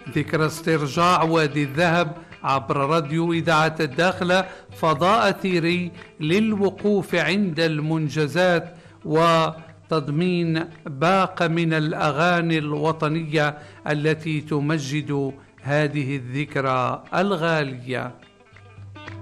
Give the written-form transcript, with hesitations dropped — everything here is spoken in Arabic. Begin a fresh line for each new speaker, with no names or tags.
ذكرى استرجاع وادي الذهب عبر راديو إذاعة الداخلة، فضاء أثيري للوقوف عند المنجزات وتضمين باقة من الأغاني الوطنية التي تمجد هذه الذكرى الغالية.